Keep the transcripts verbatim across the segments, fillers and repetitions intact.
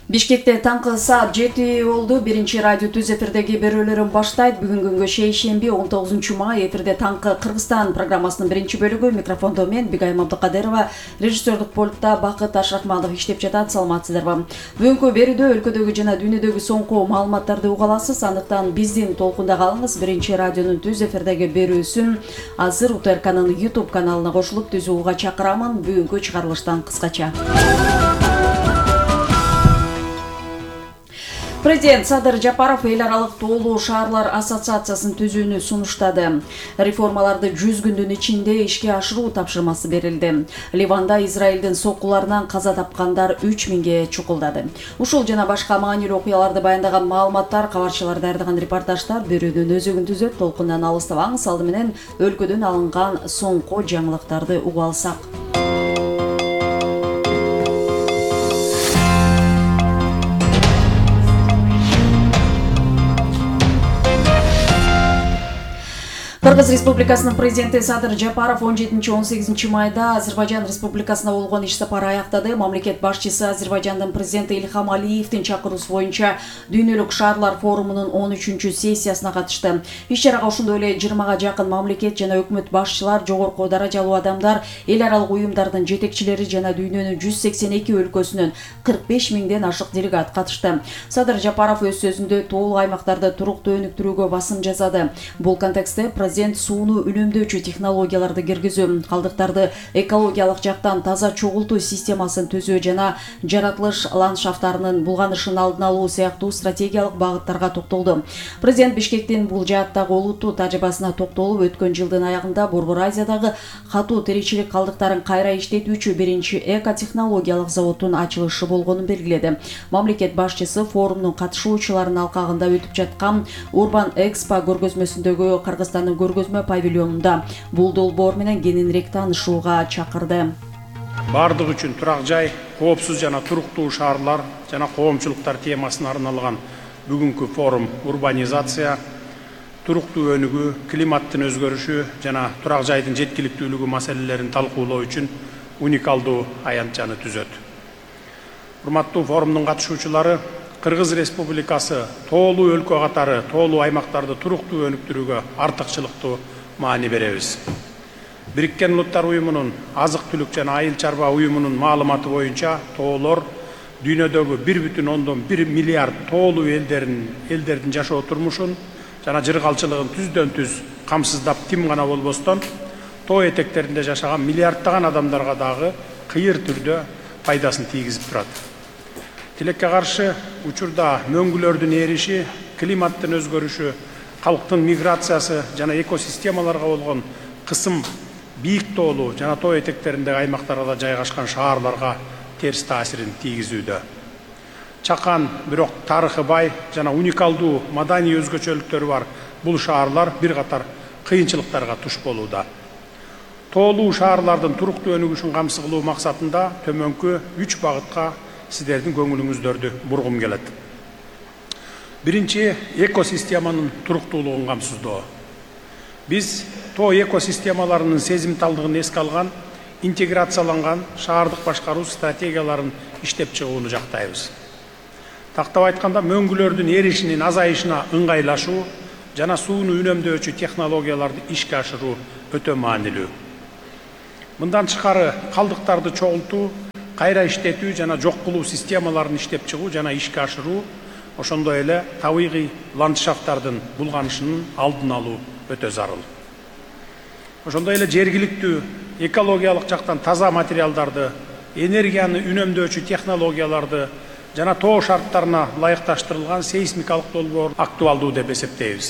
Бишкекте таңкы саат жети болду. Биринчи радио түз эфирдеги берүүлөрүн баштайт. Бүгүнгү шейшемби он тогузунчу май эфирде таңкы Кыргызстан программасынын биринчи бөлүгү. Микрофондо мен Бигайым Абдыкадырова, режиссердик пультта Бакыт Ашрахманов иштеп жатат. Саламатсыздарбы? Бүгүнкү берүүдө өлкөдөгү жана дүйнөдөгү соңку маалыматтарды уга аласыз. Андыктан биздин толкунда калыңыз. Биринчи радионун түз эфирдеги берүүсүн азыр УТРКнын YouTube каналына кошулуп түзүүгө чакырамын. Бүгүнкү чыгарылыштан кыскача. Президент Садыр Жапаров эл аралык тоолуу шаарлар ассоциациясын түзүүнү сунуштады. Реформаларды жүз күндүн ичинде ишке ашыруу тапшырмасы берилди. Ливанда Израилдин соккуларынан каза тапкандар үч миңге чукулдады. Ушул жана башка маанилүү окуяларды баяндаган маалыматтар, кабарчылар даярдаган репортаждар берүүнүн өзөгүн түзөт. Толкундан алыстабаңыз, алды менен өлкөдөн алынган соңку жаңылыктарды угуп алсак. Кыргыз Республикасынын президенти Садыр Жапаров он жетинчи он сегизинчи майда Азербайжан Республикасына болгон иш сапары аяктады. Мамлекет башчысы Азербайжандын президенти Ильхам Алиевдин чакыруусу боюнча дүйнөлүк шаарлар форумунун он үчүнчү сессиясына катышты. Иш-чарага ошондой эле жыйырмага жакын мамлекет жана өкмөт башчылар, жогорку даражалуу адамдар, эл аралык уюмдардын жетекчилери жана дүйнөнүн жүз сексен эки өлкөсүнөн кырк беш миңден ашык делегат катышты. Садыр Жапаров өз сөзүндө тоолуу аймактарды туруктуу өнүктүрүүгө басым жасады. Бул контекстте президент сууну үнөмдөөчү технологияларды киргизүү, калдыктарды экологиялык жактан таза чогултуу системасын түзүү жана жаратылыш ландшафттарынын булганышын алдын алуу сыяктуу стратегиялык багыттарга токтолду. Президент Бишкектин бул жааттагы олуттуу тажрыйбасына токтолуп, өткөн жылдын аягында Борбор Азиядагы катуу теричилик калдыктарын кайра иштетүүчү биринчи экотехнологиялык заводдун ачылышы болгонун белгиледи. Мамлекет башчысы форумдун катышуучуларынын алкагында өтүп жаткан Urban Expo көргөзмөсүндөгү Кыргызстандын көргөзмө павильонунда бул долбоор менен кененирээк таанышууга чакырды. Бардык үчүн турак жай, коопсуз жана туруктуу шаарлар жана коомчулуктар темасына арналган бүгүнкү форум урбанизация, туруктуу өнүгүү, климаттын өзгөрүшү жана турак жайдын жеткиликтүүлүгү маселелерин талкуулоо үчүн уникалдуу аянтчаны түзөт. Урматтуу форумдун катышуучулары, Кыргыз Республикасы тоолуу өлкө катары тоолуу аймактарды туруктуу өнүктүрүүгө артыкчылыктуу маани беребиз. Бириккен Улуттар уюмунун азык-түлүк жана айыл чарба уюмунун маалыматы боюнча тоолор дүйнөдөгү бир бүтүн ондон бир миллиард тоолуу элдерин элдердин жашоо турмушун жана жыргалчылыгын түздөн түз камсыздап тим гана болбостон тоо этектеринде жашаган миллиарддаган адамдарга дагы кыйыр түрдө пайдасын тийгизип турат. Тилекке каршы учурда мөңгүлөрдүн эриши, климаттын өзгөрүшү, калктын миграциясы жана экосистемаларга болгон кысым бийик тоолуу жана тоо этектериндеги аймактарда жайгашкан шаарларга терс таасирин тийгизүүдө. Чакан, бирок тарыхы бай жана уникалдуу маданий өзгөчөлүктөрү бар бул шаарлар бир катар кыйынчылыктарга туш болууда. Тоолуу шаарлардын туруктуу өнүгүшүн камсыз кылуу максатында төмөнкү үч багытка сиздердин көңүлүңүздөрдү бургум келет. Биринчи, экосистеманын туруктуулугун камсыздоо. Биз тоо экосистемаларынын сезимталдыгын эске алган, интеграцияланган шаардык башкаруу стратегияларын иштеп чыгууну жактайбыз. Тактап айтканда, мөңгүлөрдүн эришинин азайышына ыңгайлашуу жана сууну үнөмдөөчү технологияларды ишке ашыруу өтө маанилүү. Мындан тышкары калдыктарды чогултуу, кайра иштетүү жана жок кылуу системаларын иштеп чыгуу жана ишке ашыруу, ошондой эле табигый ландшафттардын булганышынын алдын алуу өтө зарыл. Ошондой эле жергиликтүү экологиялык жактан таза материалдарды, энергияны үнөмдөөчү технологияларды жана тоо шарттарына ылайыкташтырылган сейсмикалык долбоор актуалдуу деп эсептейбиз.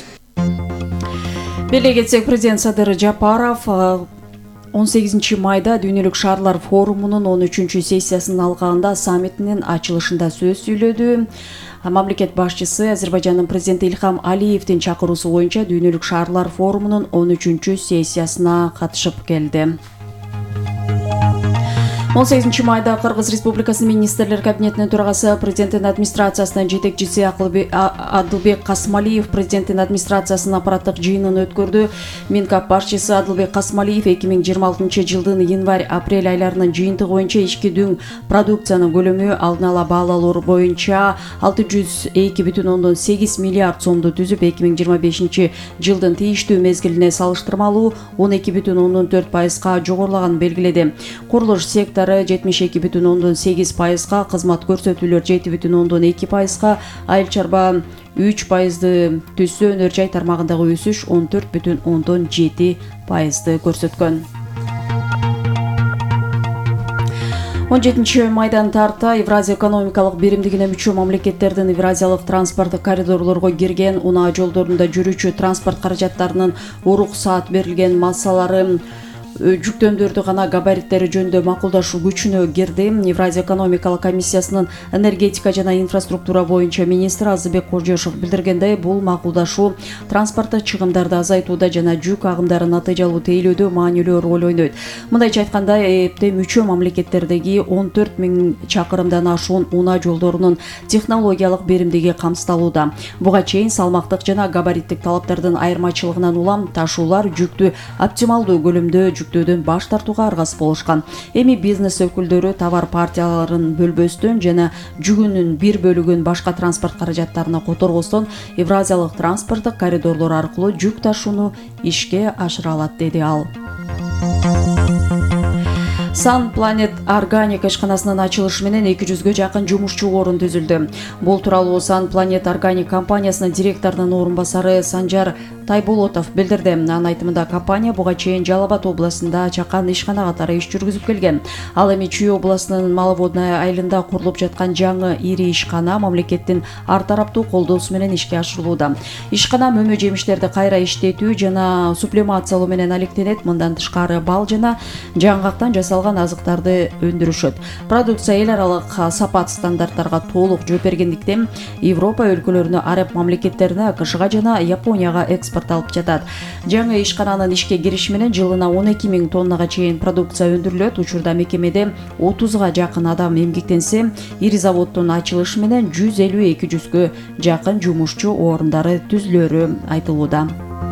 Беле кетсек, президент Садыр Жапаров он сегизинчи майда дүйнөлүк шаарлар форумунун он үчүнчү сессиясынын алкагында саммитинин ачылышында сөз сүйлөдү. Мамлекет башчысы Азербайжандын президенти Ильхам Алиевдин чакыруусу боюнча дүйнөлүк шаарлар форумунун он үчүнчү сессиясына катышып келди. он сегизинчи майда Кыргыз Республикасынын министрлер кабинетинин төрагасы, президенттин администрациясынын жетекчиси Адылбек Касмалиев президенттин администрациясынын аппараттык жыйынын өткөрдү. Минкап башчысы Адылбек Касмалиев эки миң жыйырма алтынчы жылдын январь-апрель айларынын жыйынтыгы боюнча ички дүң продукциянын көлөмү алдын ала баалоолор боюнча алты жүз эки бүтүн ондон сегиз миллиард сомду түзүп, эки миң жыйырма бешинчи жылдын тийиштүү мезгилине салыштырмалуу он эки бүтүн ондон төрт пайызга жогорулаганын белгиледи. Курулуш сектору жетимиш эки бүтүн ондон сегиз пайызга, кызмат көрсөтүүлөр жети бүтүн ондон эки пайызга, айыл чарба үч пайызды түзсө, өнөр жай тармагындагы өсүш он төрт бүтүн ондон жети пайызды көрсөткөн. он жетинчи майдан тарта Евразия экономикалык биримдигине мүчө мамлекеттердин Евразиялык транспорттук коридорлорго кирген, унаа жолдорунда жүрүүчү транспорт каражаттарынын уруксаат берилген массалары, жүктөмдөрдү гана габариттери жөнүндө макулдашуу күчүнө кирди. Евразия экономикалык комиссиясынын энергетика жана инфраструктура боюнча министри Азыбек Кожошов билдиргендей, бул макулдашуу транспорттук чыгымдарды азайтууда жана жүк агымдарын натыйжалуу тейлөөдө маанилүү роль ойнойт. Мындайча айтканда, эпте мүчө мамлекеттердеги он төрт миң чакырымдан ашуун унаа жолдорунун технологиялык биримдиги камсыздалууда. Буга чейин салмактык жана габариттик талаптардын айырмачылыгынан улам ташуулар жүктү оптималдуу көлөмдө жүктөөдөн баш тартууга аргасыз болушкан. Эми бизнес өкүлдөрү товар партияларын бөлбөстөн жана жүгүнүн бир бөлүгүн башка транспорт каражаттарына которбостон Евразиялык транспорттук коридорлор аркылуу жүк ташууну ишке ашыра алат, деди ал. Sun Planet Organic ишканасынын ачылышы менен эки жүзгө жакын жумушчу орун түзүлдү. Бул тууралуу Sun Planet Organic компаниясынын директорунун орун басары Санжар Тайболотов билдирди. Анын айтымында, компания буга чейин Жалал Абад областында чакан ишкана катары иш жүргүзүп келген. Ал эми Чүй областынын Маловодная айылында курулуп жаткан жаңы ири ишкана мамлекеттин ар тараптуу колдоосу менен ишке ашырылууда. Ишкана мөмө жемиштерди кайра иштетүү жана сублимациялоо менен алектенет. Мындан тышкары бал жана жаңгактан жасалган азыктарды өндүрүшөт. Продукция эл аралык сапат стандарттарга толук жооп бергендиктен Европа өлкөлөрүнө, араб мамлекеттерине, АКШга жана Японияга экспорт алып жатат. Жаңы ишкананын ишке кириши менен жылына он эки миң тоннага чейин продукция өндүрүлөт. Учурда мекемеде отузга жакын адам эмгектенсе, ири заводдун ачылышы менен жүз элүү эки жүзгө жакын жумушчу орундары түзүлөрү айтылууда.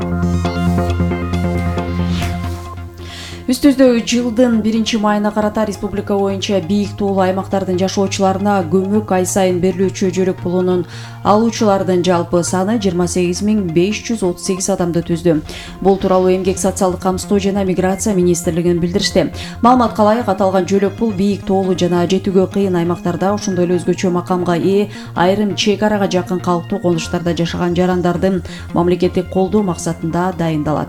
Үстүздө жылдын биринчи майына карата республика боюнча бийик тоолуу аймактардын жашоочуларына көмөк ай сайын берилүүчү жөлөк пулунун алуучулардын жалпы саны жыйырма сегиз миң беш жүз отуз сегиз адамды түздү. Бул тууралуу Эмгек социалдык камсыздоо жана миграция министрлигинин билдиришти. Маалыматка ылайык, аталган жөлөк пул бийик тоолуу жана жетүүгө кыйын аймактарда, ошондой эле өзгөчө макамга ээ айрым чек арага жакын калктуу конуштарда жашаган жарандардын мамлекеттик колдоо максатында дайындалат.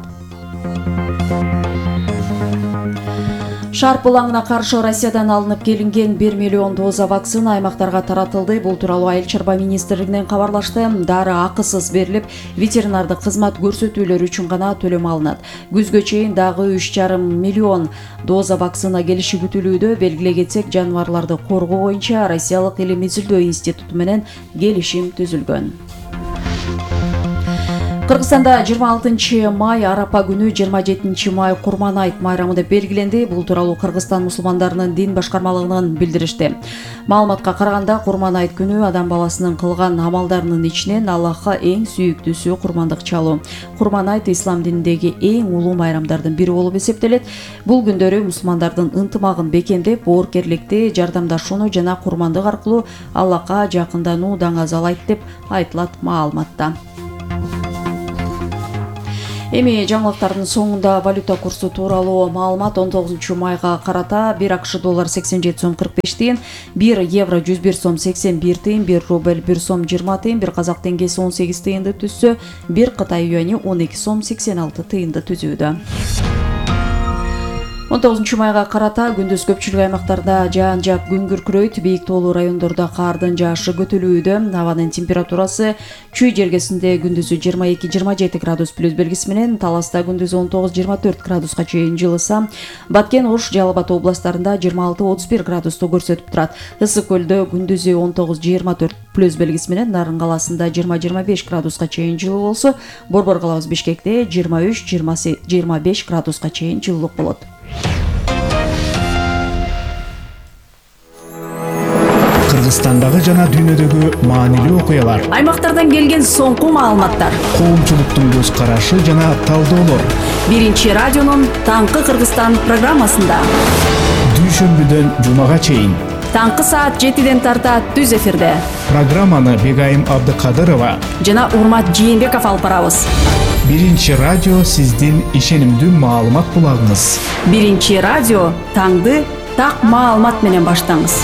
Шарп ылаңына каршы Россиядан алынып келинген бир миллион доза вакцина аймактарга таратылды. Бул тууралуу Айыл чарба министрлигинен кабарлашты. Дары акысыз берилип, ветеринардык кызмат көрсөтүүлөр үчүн гана төлөм алынат. Күзгө чейин дагы үч жарым миллион доза вакцина келиши күтүлүүдө. Белгилей кетсек, жаныбарларды коргоо боюнча Россиялык илим изилдөө институту менен келишим түзүлгөн. Кыргызстанда жыйырма алтынчы май Арапа күнү, жыйырма жетинчи май Курман айт майрамы деп белгиленди. Бул тууралуу Кыргызстан мусулмандарынын дин башкармалыгынан билдиришти. Маалыматка караганда, Курман айт күнү адам баласынын кылган амалдарынын ичинен Аллахка эң сүйүктүүсү курмандык чалуу. Курман айт ислам дининдеги эң улуу майрамдардын бири болуп эсептелет. Бул күндөрү мусулмандардын ынтымагын бекемдеп, боорукерликти, жардамдашууну жана курмандык аркылуу Аллахка жакындануу даңазалайт деп айтылат маалыматта. Эми жаңылыктардын соңунда валюта курсу тууралуу маалымат. Он тогузунчу майга карата бир АКШ доллар сексен жети сом кырк беш тыйын, бир евро жүз бир сом сексен бир тыйын, бир рубль бир сом жыйырма тыйын, бир казак теңгеси он сегиз тыйынды түзсө, бир Кытай юани он эки сом сексен алты тыйынды түзүүдө. он тогузунчу майга карата күндүз көпчүлүк аймактарда жаан-жак күн күркүрөйт. Бийик тоолуу райондордо кардын жаашы көтөлүүдө. Абанын температурасы Чүй жергесинде күндүзү жыйырма эки жыйырма жети градус плюс белгиси менен, Таласта күндүзү он тогуз жыйырма төрт градуска чейин жылыса, Баткен, Ош, Жалал Абад областарында жыйырма алты отуз бир градусту көрсөтүп турат. Ысык көлдө күндүзү он тогуз жыйырма төрт плюс белгиси менен, Нарын каласында жыйырма жыйырма беш градуска чейин жылуу болсо, Борбор калабыз Бишкекте жыйырма үч жыйырма беш градуска чейин жылуулук болот. Кыргызстандагы жана дүйнөдөгү маанилүү окуялар, аймактардан келген соңку маалыматтар, коомчулуктун көз карашы жана талдоолор. Биринчи радионун Таңкы Кыргызстан программасында Дүйшөмбүдөн жумага чейин таңкы саат жетиден тарта түз эфирде программаны Бегайым Абдыкадырова жана Урмат Жээнбеков алып барабыз. Биринчи радио сиздин ишенимдүү маалымат булагыңыз. Биринчи радио таңды так маалымат менен баштаңыз.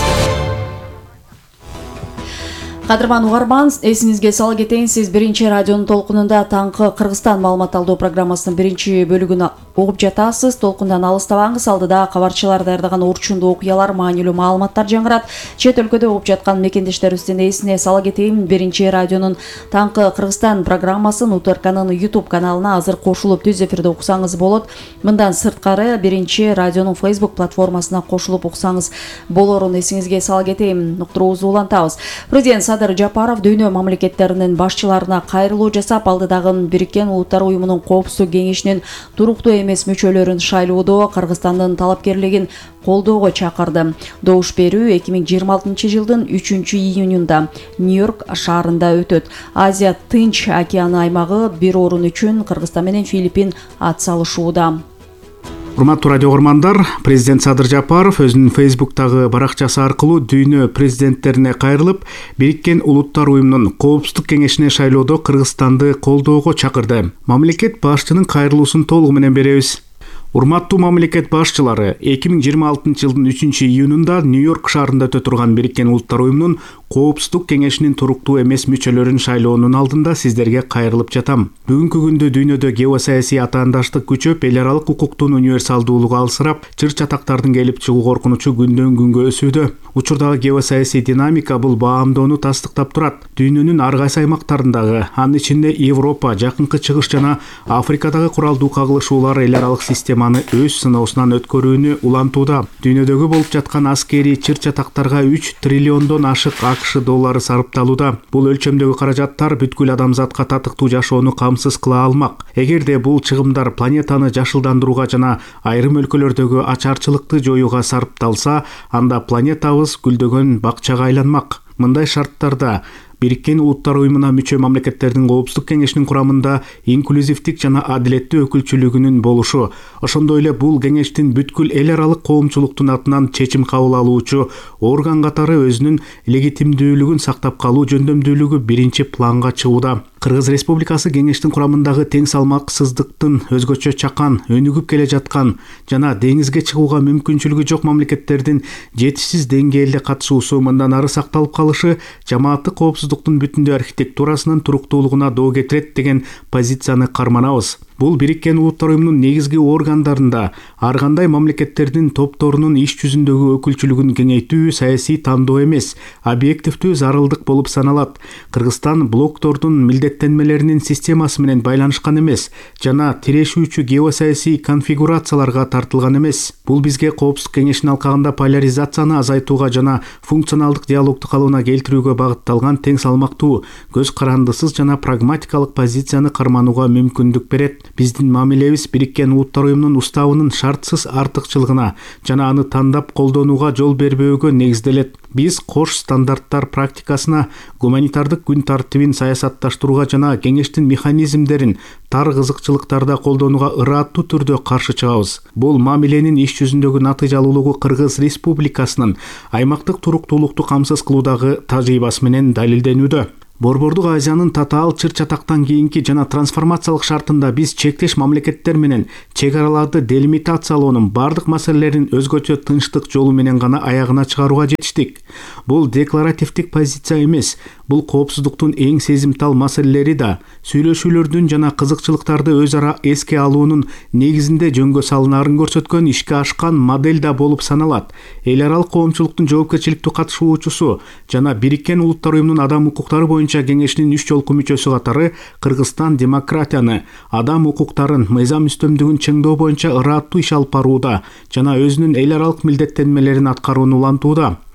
Кадырман угарман, эсиңизге сала кетейин, сиз Биринчи радионун толкунунда Таңкы Кыргызстан маалымат алуу программасынын биринчи бөлүгүн угуп жатасыз. Толкундан алыстабаңыз, алдыда кабарчылар даярдаган урчундуу окуялар, маанилүү маалыматтар жаңырат. Чет өлкөдө угуп жаткан мекендештерибиздин эсине сала кетейин, Биринчи радионун Таңкы Кыргызстан программасын У Т Р К'нын YouTube каналына азыр кошулуп түз эфирде уксаңыз болот. Мындан сырткары Биринчи радионун Facebook платформасына кошулуп уксаңыз болорун эсиңизге сала кетейин. Уктуруубузду улантабыз. Президент Садыр Жапаров дүйнө мамлекеттеринин башчыларына кайрылуу жасап, алдыдагы Бириккен Улуттар уюмунун коопсуздук кеңешинин туруктуу эмес мүчөлөрүн шайлоодо Кыргызстандын талапкерлигин колдоого чакырды. Добуш берүү эки миң жыйырма алтынчы жылдын үчүнчү июнунда Нью-Йорк шаарында өтөт. Азия Тынч океаны аймагы бир орун үчүн Кыргызстан менен Филиппин ат салышууда. Урматтуу радио угармандар, президент Садыр Жапаров өзүнүн Facebook'тагы баракчасы аркылуу дүйнө президенттерине кайрылып, Бириккен Улуттар уюмунун коопсуздук кеңешине шайлоодо Кыргызстанды колдоого чакырды. Мамлекет башчынын кайрылуусун толугу менен беребиз. Урматтуу мамлекет башчылары, эки миң жыйырма алтынчы жылдын үчүнчү июнунда Нью-Йорк шаарында өтө турган Бириккен Улуттар уюмунун коопсуздук кеңешинин туруктуу эмес мүчөлөрүн шайлоонун алдында сиздерге кайрылып жатам. Бүгүнкү күндө дүйнөдө геосаясий атаандаштык күчөп, эл аралык укуктун универсалдуулугу алсырап, чыр-чатактардын келип чыгуу коркунучу күндөн күнгө өсүүдө. Учурдагы геосаясий динамика бул баамдоону тастыктап турат. Дүйнөнүн ар кайсы аймактарындагы, анын ичинде Европа, Жакынкы Чыгыш жана Африкадагы куралдуу кагылышуулар эл аралык системаны өз сыноосунан өткөрүүнү улантууда. Дүйнөдөгү болуп жаткан аскерий чыр-чатактарга үч триллиондон ашык АКШ доллары сарпталууда. Бул өлчөмдөгү каражаттар бүткүл адамзатка татыктуу жашоону камсыз кыла алмак. Эгерде бул чыгымдар планетаны жашылдандырууга жана айрым өлкөлөрдөгү ачарчылыкты жоюуга сарпталса, анда планетабыз гүлдөгөн бакчага айланмак. Мындай шарттарда Бириккен Улуттар уюмуна мүчө мамлекеттердин коопсуздук кеңешинин курамында инклюзивдик жана адилеттүү өкүлчүлүгүнүн болушу, ошондой эле бул кеңештин бүткүл эл аралык коомчулуктун атынан чечим кабыл алуучу орган катары өзүнүн легитимдүүлүгүн сактап калуу жөндөмдүүлүгү биринчи планга чыгууда. Кыргыз Республикасы кеңештин курамындагы тең салмаксыздыктын өзгөчө чакан, өнүгүп келе жаткан жана деңизге чыгууга мүмкүнчүлүгү жок мамлекеттердин жетишсиз деңгээлде катышуусу мындан ары сакталып калышы жамааттык коопсуздуктун бүтүндүү архитектурасынын туруктуулугуна доо кетирет деген позицияны карманабыз. Бул Бириккен Улуттар уюмунун негизги органдарында ар кандай мамлекеттердин топторунун иш жүзүндөгү өкүлчүлүгүн кеңейтүү саясий тандоо эмес, объективдүү зарылдык болуп саналат. Кыргызстан блоктордун милдеттенмелеринин системасы менен байланышкан эмес жана тирешүүчү геосаясий конфигурацияларга тартылган эмес. Бул бизге коопсуздук кеңешинин алкагында поляризацияны азайтууга жана функционалдык диалогду калыбына келтирүүгө багытталган тең салмактуу, көз карандысыз жана прагматикалык позицияны карманууга мүмкүндүк берет. Биздин мамилебиз Бириккен Улуттар уюмунун уставынын шартсыз артыкчылыгына жана аны тандап колдонууга жол бербөөгө негизделет. Биз кош стандарттар практикасына, гуманитардык күн тартибин саясатташтырууга жана кеңештин механизмдерин тар кызыкчылыктарда колдонууга ыраттуу түрдө каршы чыгабыз. Бул мамиленин иш жүзүндөгү натыйжалуулугу Кыргыз Республикасынын аймактык туруктуулукту камсыз кылуудагы тажрыйбасы менен далилденүүдө. Борбордук Азиянын татаал чыр-чатактан кийинки жана трансформациялык шартында биз чектеш мамлекеттер менен чек араларды делимитациялоонун бардык маселелерин өзгөчө тынчтык жолу менен гана аягына чыгарууга жетиштик. Бул декларативдик позиция эмес, бул коопсуздуктун эң сезимтал маселелери да сүйлөшүүлөрдүн жана кызыкчылыктарды өз ара эске алуунун негизинде жөнгө салынаарын көрсөткөн ишке ашкан модель да болуп саналат. Эл аралык коомчулуктун жоопкерчиликтүү катышуучусу жана Бириккен Улуттар уюмунун адам укуктары боюнча кеңешинин үч жолку мүчөсү катары Кыргызстан демократияны, адам укуктарын, мыйзам үстөмдүгүн чыңдоо боюнча ыраттуу иш алып барууда жана өзүнүн эл аралык милдеттенмелерин аткарууну улантууда.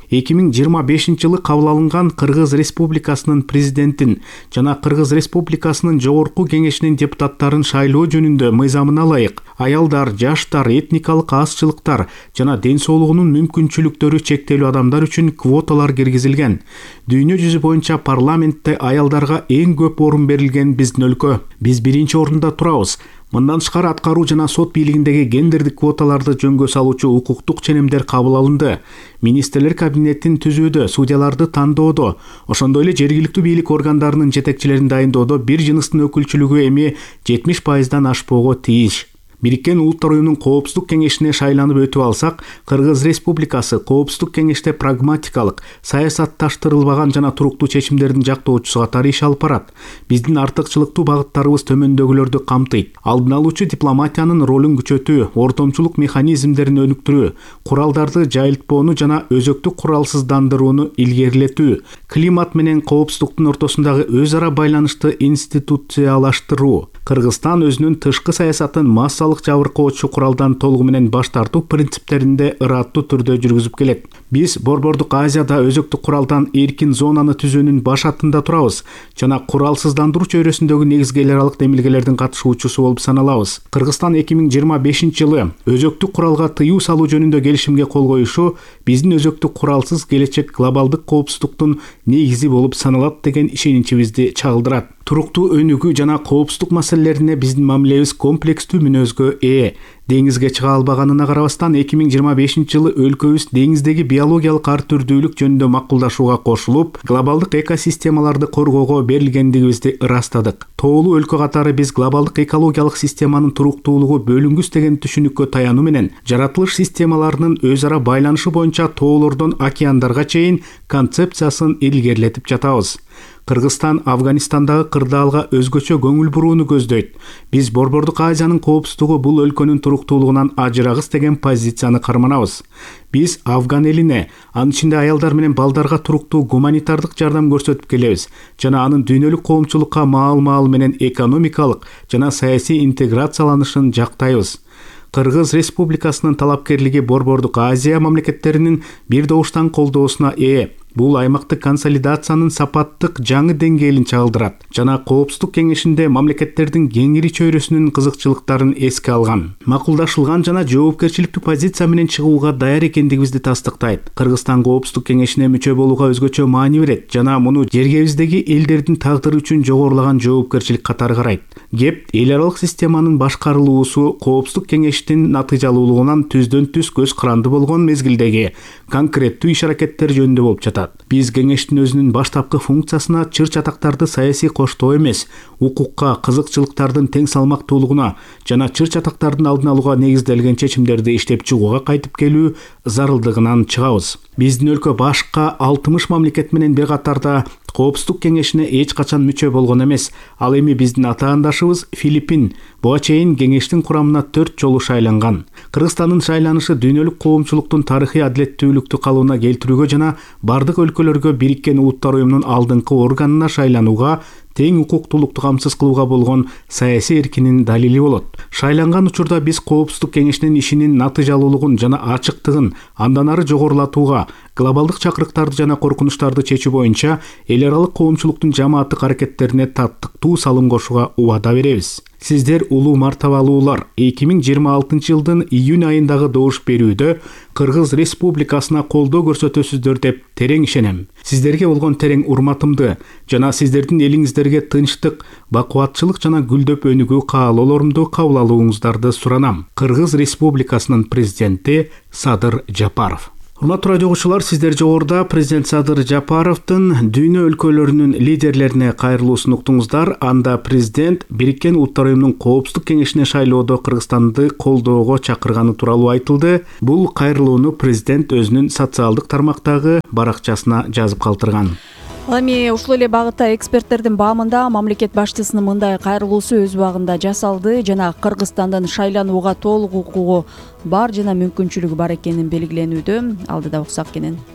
эки миң жыйырма бешинчи жылы кабыл алынган Кыргыз Республикасынын президентин жана Кыргыз Республикасынын жогорку кеңешинин депутаттарын шайлоо жөнүндө мыйзамына ылайык аялдар, жаштар, этникалык азчылыктар жана ден соолугунун мүмкүнчүлүктөрү чектелүү адамдар үчүн квоталар киргизилген. Дүйнө жүзү боюнча парламентте аялдарга эң көп орун берилген биздин өлкө. Биз биринчи орунда турабыз. Мындан тышкары аткаруу жана сот бийлигиндеги гендердик квоталарды жөнгө салуучу укуктук ченемдер кабыл алынды. Министрлер кабинетин түзүүдө, судьяларды тандоодо, ошондой эле жергиликтүү бийлик органдарынын жетекчилерин дайындоодо бир жыныстын өкүлчүлүгү эми жетимиш пайыздан ашпоого тийиш. Бириккен Улуттар уюмунун Коопсуздук кеңешине шайланып өтүп алсак, Кыргыз Республикасы Коопсуздук кеңеште прагматикалык, саясатташтырылбаган жана туруктуу чечимдердин жактоочусу катары иш алып барат. Биздин артыкчылыктуу багыттарыбыз төмөндөгүлөрдү камтыйт. Алдын алуучу дипломатиянын ролун күчөтүү, ортомчулук механизмдерин өнүктүрүү, куралдарды жайылтпоону жана өзөктү куралсыздандырууну илгерилетүү, климат менен коопсуздуктун ортосундагы өз ара байланышты институциялаштыруу. Кыргызстан өзүнүн тышкы саясатын массалык жабыркоочу куралдан толугу менен баш тартуу принциптеринде ыраттуу түрдө жүргүзүп келет. Биз Борбордук Азияда өзөктүк куралдан эркин зонаны түзүүнүн баш аттында турабыз жана куралсыздандыруу чөйрөсүндөгү негизги эл аралык демилгелердин катышуучусу болуп саналабыз. Кыргызстан эки миң жыйырма бешинчи жылы өзөктүк куралга тыюу салуу жөнүндө келишимге кол коюшу биздин өзөктүк куралсыз келечек глобалдык коопсуздуктун негизи болуп саналат деген ишеничибизди чагылдырат. Туруктуу өнүгүү жана коопсуздук маселелерине биздин мамилебиз комплекстүү мүнөзгө ээ. Деңизге чыга албаганына карабастан эки миң жыйырма бешинчи жылы өлкөбүз деңиздеги биологиялык ар түрдүүлүк жөнүндө макулдашууга кошулуп, глобалдык экосистемаларды коргоого берилгендигибизди ырастадык. Тоолуу өлкө катары биз глобалдык экологиялык системанын туруктуулугу бөлүнгүс деген түшүнүккө таянуу менен жаратылыш системаларынын өз ара байланышы боюнча тоолордон океандарга чейин концепциясын илгерилетип жатабыз. Кыргызстан Афганистандагы кырдаалга өзгөчө көңүл бурууну көздөйт. Биз Борбордук Азиянын коопсуздугу бул өлкөнүн туруктуулугунан ажырагыс деген позицияны карманабыз. Биз Афган элине, анын ичинде аялдар менен балдарга туруктуу гуманитардык жардам көрсөтүп келебиз жана анын дүйнөлүк коомчулукка маал-маал менен экономикалык жана саясий интеграцияланышын жактайбыз. Кыргыз Республикасынын талапкерлиги Борбордук Азия мамлекеттеринин бир добуштан колдоосуна ээ. Бул аймактык консолидациянын сапаттык жаңы деңгээлин чагылдырат жана Коопсуздук кеңешинде мамлекеттердин кеңири чөйрөсүнүн кызыкчылыктарын эске алган. Макулдашылган жана жоопкерчиликтүү позиция менен чыгууга даяр экендигибизди тастыктайт. Кыргызстан Коопсуздук кеңешине мүчө болууга өзгөчө маани берет жана муну жергебиздеги элдердин тагдыры үчүн жогорулаган жоопкерчилик катары карайт. Кеп эл аралык системанын башкарылуусу Коопсуздук кеңештин натыйжалуулугунан түздөн түз көз каранды болгон мезгилдеги конкреттүү иш-аракеттер жөнүндө болуп жатат. Биз кеңештин өзүнүн баштапкы функциясына чыр-чатактарды саясий коштоо эмес, укукка, кызыкчылыктардын тең салмактуулугуна жана чыр-чатактардын алдын алууга негизделген чечимдерди иштеп чыгууга кайтып келүү зарылдыгынан чыгабыз. Биздин өлкө башка алтымыш мамлекет менен бир катарда Коопсуздук кеңешине эч качан мүчө болгон эмес. Ал эми биздин атаандашыбыз Филиппин буга чейин кеңештин курамына төрт жолу шайланган. Кыргызстандын шайланышы дүйнөлүк коомчулуктун тарыхый адилеттүүлүктү калыбына келтирүүгө жана бардык өлкөлөргө Бириккен Улуттар уюмунун алдыңкы органына шайланууга тең укуктуулукту камсыз кылууга болгон саясий эркинин далили болот. Шайланган учурда биз Коопсуздук кеңешинин ишинин натыйжалуулугун жана ачыктыгын андан ары жогорулатууга, глобалдык чакырыктарды жана коркунучтарды чечүү боюнча эл аралык коомчулуктун жамааттык аракеттерине таттыктуу салым кошууга убада беребиз. Сиздер улуу мартабалуулар, эки миң жыйырма алтынчы жылдын июнь айындагы добуш берүүдө Кыргыз Республикасына колдоо көрсөтөсүздөр деп терең ишенем. Сиздерге болгон терең урматымды жана сиздердин элиңиздерге тынчтык, бакубатчылык жана гүлдөп өнүгүү каалоолорумду кабыл алууңуздарды суранам. Кыргыз Республикасынын президенти Садыр Жапаров. Урматтуу радио угуучулар, сиздер жогоруда президент Садыр Жапаровдун дүйнө өлкөлөрүнүн лидерлерине кайрылуусун уктуңуздар. Анда президент Бириккен Улуттар уюмунун Коопсуздук кеңешине шайлоодо Кыргызстанды колдоого чакырганы тууралуу айтылды. Бул кайрылууну президент өзүнүн социалдык тармактагы баракчасына жазып калтырган. Ал эми ушул эле багытта эксперттердин баамында мамлекет башчысынын мындай кайрылуусу өз убагында жасалды жана Кыргызстандын шайланууга толук укугу бар жана мүмкүнчүлүгү бар экенин белгиленүүдө. Алдыда уксак кенен.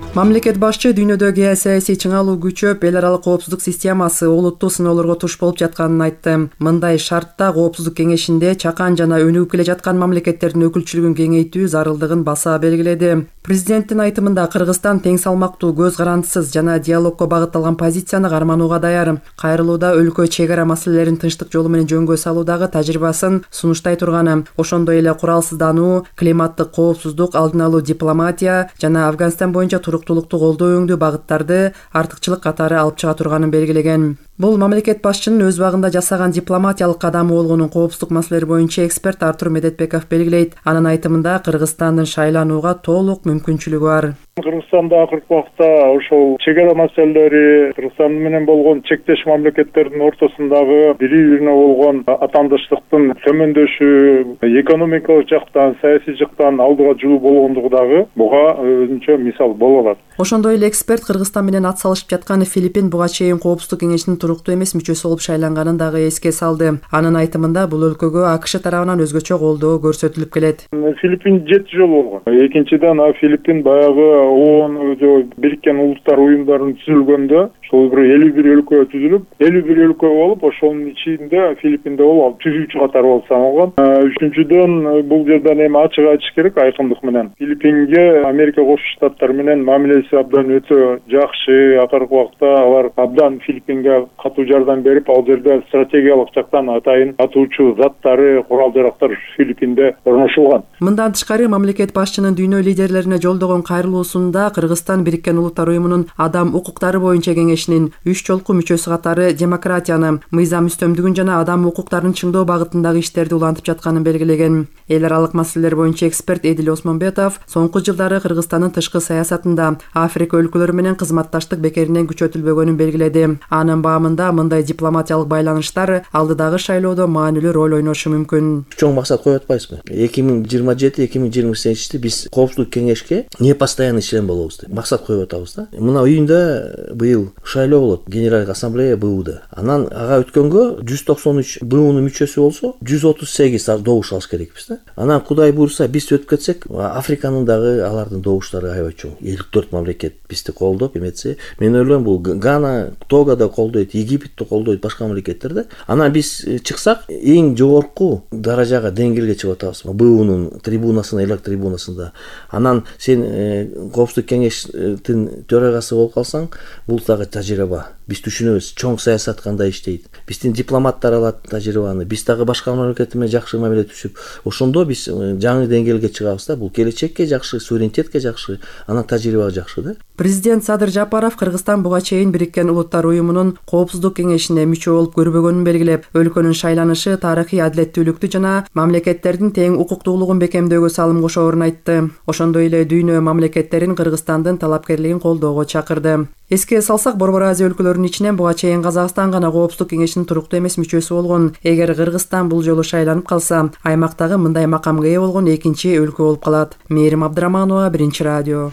Мамлекет башчы дүйнөдө геосаясий чыңалуу күчөп, эл аралык коопсуздук системасы олуттуу сыноолорго туш болуп жатканын айтты. Мындай шартта Коопсуздук кеңешинде чакан жана өнүгүп келе жаткан мамлекеттердин өкүлчүлүгүн кеңейтүү зарылдыгын баса белгиледи. Президенттин айтымында Кыргызстан тең салмактуу, көз карандысыз жана диалогко багытталган позицияны карманууга даяр. Кайрылууда өлкө чек ара маселелерин тынчтык жолу менен жөнгө салуудагы тажрыйбасын сунуштай турганы, ошондой эле куралсыздануу, климаттык коопсуздук, алдын алуу, дипломатия жана Афганистан боюнча туруктуулукту колдоо өңдүү багыттарды артыкчылык катары алып чыга турганын белгилеген. Бул мамлекет башчынын өз убагында жасаган дипломатиялык кадамы болгонун коопсуздук маселелери боюнча эксперт Артур Медетбеков белгилейт. Анын айтымында Кыргызстандын шайланууга толук мүмкүнчүлүгү бар. Кыргызстанда акыркы убакта ошол чек ара маселелери, Кыргызстан менен болгон чектеш мамлекеттердин ортосундагы бири-бирине болгон атаандыштыктын төмөндөшү, экономикалык жактан, саясий жактан алдыга жылуу болгондугу дагы буга өзүнчө мисал боло алат. Ошондой эле эксперт Кыргызстан менен ат салышып жаткан Филиппин буга чейин Коопсуздук кеңешинин туруктуу эмес мүчөсү болуп шайланганын дагы эске салды. Анын айтымында бул өлкөгө АКШ тарабынан өзгөчө колдоо көрсөтүлүп келет. Филиппин жети жолу болгон. Экинчиден Филиппин баягы ООН Бириккен Улуттар уюмдарын түзүлгөндө ошол бир элүү бир өлкө түзүлүп, элүү бир өлкө болуп, ошонун ичинде Филиппинде болуп, түзүүчү катары болуп саналган. Үчүнчүдөн бул жерден эми ачык айтыш керек айкындык менен. Филиппинге Америка Кошмо Штаттары менен мамилеси абдан өтө жакшы. Акыркы убакта алар абдан Филиппинге катуу жардам берип, ал жерде стратегиялык жактан атайын атуучу заттары, курал-жарактар Филиппинде орношулган. Мындан тышкары мамлекет башчынын дүйнө лидерлерине жолдогон кайрылуусунда Кыргызстан Бириккен Улуттар уюмунун адам укуктары боюнча кеңешинин үч жолку мүчөсү катары демократияны, мыйзам үстөмдүгүн жана адам укуктарын чыңдоо багытындагы иштерди улантып жатканын белгилеген. Эл аралык маселелер боюнча эксперт Эдил Осмонбетов соңку жылдары Кыргызстандын тышкы саясатында Африка өлкөлөрү менен кызматташтык бекеринен күчөтүлбөгөнүн белгиледи. Анын баамында мындай дипломатиялык байланыштар алдыдагы шайлоодо маанилүү роль ойношу мүмкүн. Чоң максат коюп атпайбызбы? эки миң жыйырма жети эки миң жыйырма сегизинчи биз Коопсуздук кеңешке не постоянный член болобуз деп максат коюп атабыз да. Мына июнда быйыл шайлоо болот, Генералдык ассамблея БУда. Анан ага өткөнгө жүз токсон үч БУнун мүчөсү болсо, жүз отуз сегиз добуш алыш керекпиз да. Анан Кудай буйрса биз өтүп кетсек, Африканын дагы алардын добуштары аябай чоң. элүү төрт мамлекет бизди колдоп эметсе, мен ойлойм бул Гана, Тога да колдойт, Египетти колдойт, башка мамлекеттер да. Анан биз чыксак, эң жогорку даражага, деңгээлге чыгып атабыз. БУнун трибунасына, элек трибунасында. Анан сен Коопсуздук кеңештин төрагасы болуп калсаң, бул дагы тажрыйба. Биз түшүнөбүз, чоң саясат кандай иштейт. Биздин дипломаттар алат тажрыйбаны. Биз дагы башка мамлекеттер менен жакшы мамиле түшүп, ошондо биз жаңы деңгээлге чыгабыз да. Бул келечекке жакшы, суверенитетке жакшы, анан тажрыйбага жакшы да. Президент Садыр Жапаров Кыргызстан буга чейин Бириккен Улуттар уюмунун Коопсуздук кеңешине мүчө болуп көрбөгөнүн белгилеп, өлкөнүн шайланышы тарыхый адилеттүүлүктү жана мамлекеттердин тең укуктуулугун бекемдөөгө салым кошоорун айтты. Ошондой эле дүйнө мамлекеттерин Кыргызстандын талапкерлигин колдоого чакырды. Эске салсак, Борбор Азия өлкөлөрүнүн ичинен буга чейин Казакстан гана Коопсуздук кеңешинин туруктуу эмес мүчөсү болгон. Эгер Кыргызстан бул жолу шайланып калса, аймактагы мындай макамга ээ болгон экинчи өлкө болуп калат. Мээрим Абдыраманова, Биринчи радио.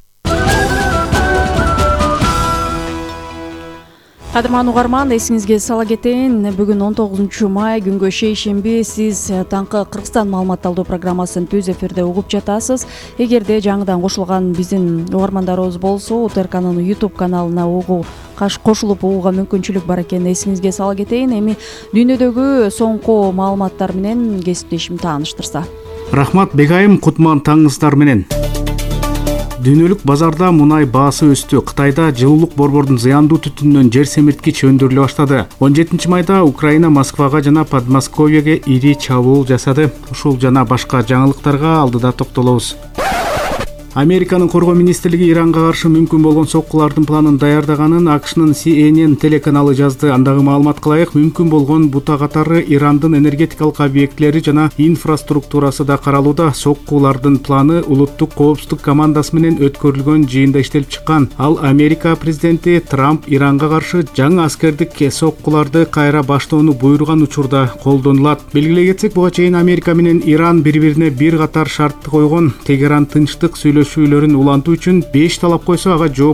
Кадырман угарман, эсиңизге сала кетейин, бүгүн он тогузунчу май күнгө шейшемби сиз таңкы Кыргызстан маалымат алуу программасын түз эфирде угуп жатасыз. Эгерде жаңыдан кошулган биздин угармандарыбыз болсо, УТРКнын YouTube каналына угуу кошулуп угууга мүмкүнчүлүк бар экенин эсиңизге сала кетейин. Эми дүйнөдөгү соңку маалыматтар менен кесиптешим тааныштырса. Рахмат Бегайым, кутман таңыңыздар менен. Дүйнөлүк базарда мунай баасы өстү. Кытайда жылуулук борбордун зыяндуу түтүнүнөн жер семирткич өндүрүлө баштады. он жетинчи майда Украина Москвага жана Подмосковьеге ири чабуул жасады. Ушул жана башка жаңылыктарга алдыда токтолобуз. Американын коргоо министрлиги Иранга каршы мүмкүн болгон соккулардын планын даярдаганын АКШнын Си Эн Эн телеканалы жазды. Андагы маалымат кылайык, мүмкүн болгон бута катары Ирандын энергетикалык объектилери жана инфраструктурасы да каралууда. Соккулардын планы улуттук коопсуздук командасы менен өткөрүлгөн жыйында иштелип чыккан. Ал Америка президенти Трамп Иранга каршы жаңы аскердик соккуларды кайра баштоону буйруган учурда колдонулат. Белгилей кетсек, буга чейин Америка менен Иран бири-бирине бир катар шартты койгон. Тегеран тынчтык сүйлөшүүлөрүн улантуу үчүн беш талап койсо, ага жооп